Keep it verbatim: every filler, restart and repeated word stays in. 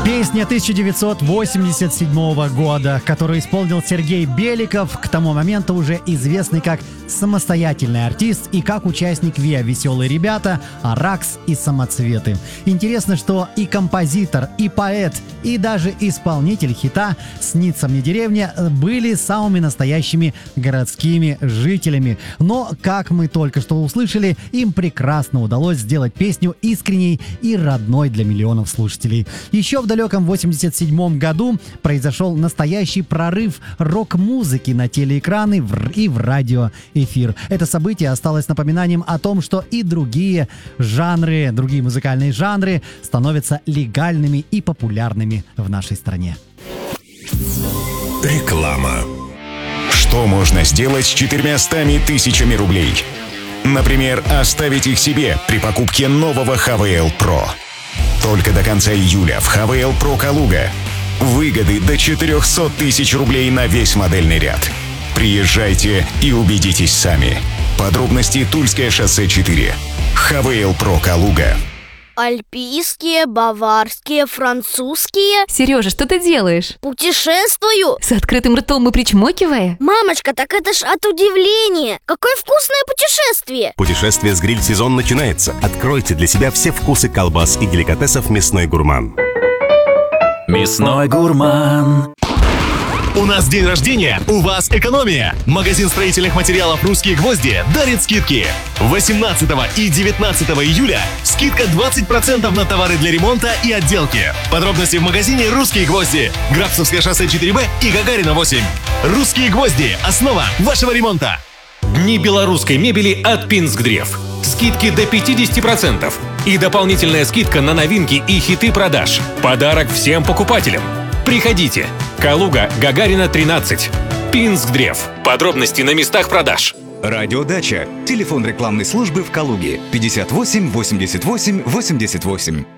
Песня тысяча девятьсот восемьдесят седьмого года, которую исполнил Сергей Беликов, к тому моменту уже известный как самостоятельный артист и как участник ВИА «Веселые ребята», «Аракс» и «Самоцветы». Интересно, что и композитор, и поэт, и даже исполнитель хита «Снится мне деревня» были самыми настоящими городскими жителями. Но, как мы только что услышали, им прекрасно удалось сделать песню искренней и родной для миллионов слушателей. Еще в далеком восемьдесят седьмом году произошел настоящий прорыв рок-музыки на телеэкраны и в радиоэфир. Это событие осталось напоминанием о том, что и другие жанры, другие музыкальные жанры становятся легальными и популярными в нашей стране. Реклама. Что можно сделать с четырьмястами тысячами рублей? Например, оставить их себе при покупке нового эйч ви эл Pro. Только до конца июля в эйч ви эл Pro Калуга выгоды до четыреста тысяч рублей на весь модельный ряд. Приезжайте и убедитесь сами. Подробности Тульское шоссе четыре. эйч ви эл Pro Калуга. Альпийские, баварские, французские. Сережа, что ты делаешь? Путешествую. С открытым ртом и причмокивая? Мамочка, так это ж от удивления. Какое вкусное путешествие. Путешествие с гриль-сезон начинается. Откройте для себя все вкусы колбас и деликатесов «Мясной гурман». Мясной гурман. У нас день рождения, у вас экономия. Магазин строительных материалов «Русские гвозди» дарит скидки. восемнадцатого и девятнадцатого июля скидка двадцать процентов на товары для ремонта и отделки. Подробности в магазине «Русские гвозди». Грабцевское шоссе четыре Б и Гагарина восемь. «Русские гвозди» – основа вашего ремонта. Дни белорусской мебели от Пинскдрев. Скидки до пятьдесят процентов. И дополнительная скидка на новинки и хиты продаж. Подарок всем покупателям. Приходите. Калуга, Гагарина, тринадцать. Пинскдрев. Подробности на местах продаж. Радиодача. Телефон рекламной службы в Калуге. пятьдесят восемь восемьдесят восемь восемьдесят восемь.